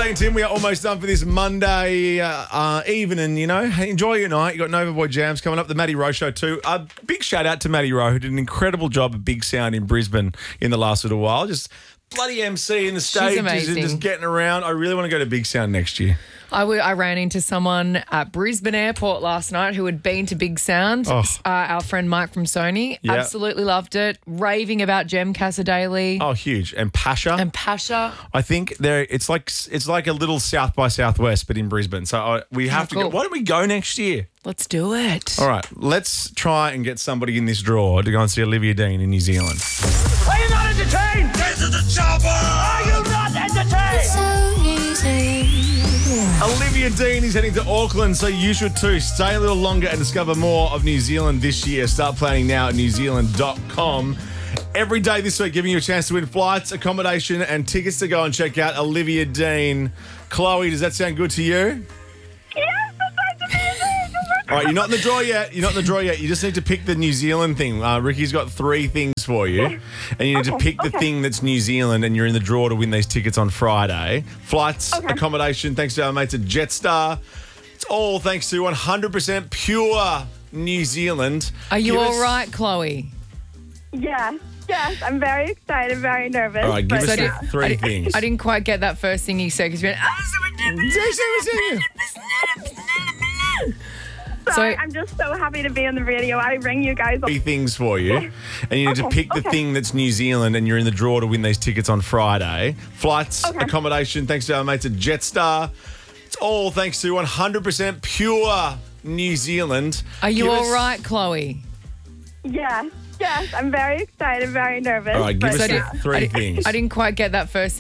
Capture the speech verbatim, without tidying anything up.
Jay and Tim, we are almost done for this Monday uh, uh, evening, you know. Hey, enjoy your night. You got Nova Boy Jams coming up, the Matty Rowe Show too. A uh, big shout out to Matty Rowe, who did an incredible job of Big Sound in Brisbane in the last little while. Just bloody M C in the stages and amazing. just getting around. I really want to go to Big Sound next year. I, w- I ran into someone at Brisbane Airport last night who had been to Big Sound. Oh. Uh, our friend Mike from Sony. Yeah. Absolutely loved it. Raving about Jem Casadei Oh, huge. And Pasha. and Pasha. I think there it's like it's like a little South by Southwest, but in Brisbane. So uh, we have Oh, to cool. go. Why don't we go next year? Let's do it. All right, let's try and get somebody in this draw to go and see Olivia Dean in New Zealand. Are you not entertained? Get to the chopper! Are you not entertained? So easy. Olivia Dean is heading to Auckland, so you should too. Stay a little longer and discover more of New Zealand this year. Start planning now at new zealand dot com. Every day this week, giving you a chance to win flights, accommodation, and tickets to go and check out Olivia Dean. Chloe, does that sound good to you? Yes, that sounds amazing. All right, you're not in the draw yet. You're not in the draw yet. You just need to pick the New Zealand thing. Uh, Ricky's got three things for you, and you need to Okay, pick the okay. thing that's New Zealand, and you're in the draw to win these tickets on Friday. Flights, Okay. accommodation, thanks to our mates at Jetstar. It's all thanks to one hundred percent pure New Zealand. Are you Give all us- right, Chloe? Yes, yes. I'm very excited, very nervous. All right, give but us yeah. the three things. I didn't quite get that first thing you said because you went, Sorry, so- I'm just so happy to be on the radio. I ring you guys. Three things for you, and you need to Okay, pick the okay. thing that's New Zealand, and you're in the draw to win these tickets on Friday. Flights, Okay. accommodation, thanks to our mates at Jetstar. It's all thanks to one hundred percent pure New Zealand. Are you Give all us- right, Chloe? Yes, yes. I'm very excited, very nervous. All right, give but us So I the yeah. did- three I, did- things. I didn't quite get that first